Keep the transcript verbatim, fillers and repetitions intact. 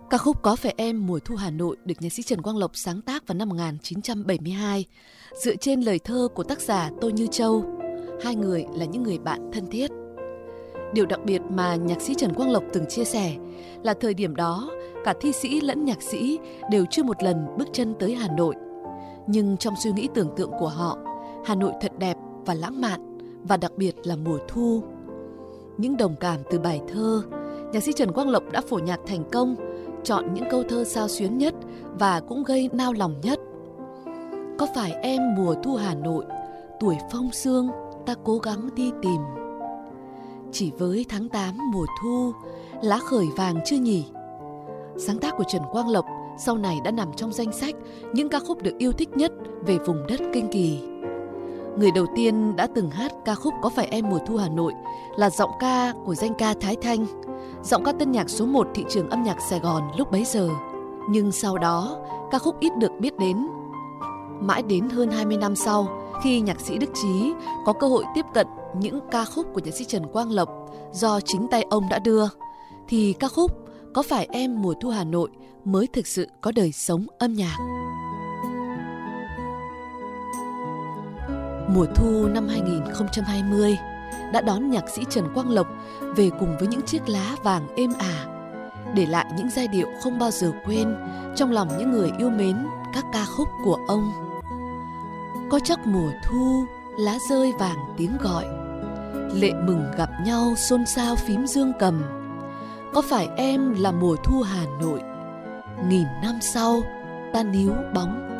Ca khúc Có Phải Em Mùa Thu Hà Nội được nhạc sĩ Trần Quang Lộc sáng tác vào năm một nghìn chín trăm bảy mươi hai, dựa trên lời thơ của tác giả Tô Như Châu. Hai người là những người bạn thân thiết. Điều đặc biệt mà nhạc sĩ Trần Quang Lộc từng chia sẻ là thời điểm đó, cả thi sĩ lẫn nhạc sĩ đều chưa một lần bước chân tới Hà Nội. Nhưng trong suy nghĩ tưởng tượng của họ, Hà Nội thật đẹp và lãng mạn, và đặc biệt là mùa thu. Những đồng cảm từ bài thơ, nhạc sĩ Trần Quang Lộc đã phổ nhạc thành công, chọn những câu thơ xao xuyến nhất và cũng gây nao lòng nhất. Có phải em mùa thu Hà Nội, tuổi phong sương ta cố gắng đi tìm. Chỉ với tháng tám mùa thu, lá khởi vàng chưa nhỉ? Sáng tác của Trần Quang Lộc sau này đã nằm trong danh sách những ca khúc được yêu thích nhất về vùng đất Kinh Kỳ. Người đầu tiên đã từng hát ca khúc Có Phải Em Mùa Thu Hà Nội là giọng ca của danh ca Thái Thanh, giọng ca tân nhạc số một thị trường âm nhạc Sài Gòn lúc bấy giờ. Nhưng sau đó, ca khúc ít được biết đến. Mãi đến hơn hai mươi năm sau, khi nhạc sĩ Đức Chí có cơ hội tiếp cận những ca khúc của nhạc sĩ Trần Quang Lộc do chính tay ông đã đưa, thì ca khúc Có Phải Em Mùa Thu Hà Nội mới thực sự có đời sống âm nhạc. Mùa thu năm hai nghìn không trăm hai mươi đã đón nhạc sĩ Trần Quang Lộc về cùng với những chiếc lá vàng êm ả, để lại những giai điệu không bao giờ quên trong lòng những người yêu mến các ca khúc của ông. Có chắc mùa thu, lá rơi vàng tiếng gọi, lệ mừng gặp nhau xôn xao phím dương cầm. Có phải em là mùa thu Hà Nội, nghìn năm sau ta níu bóng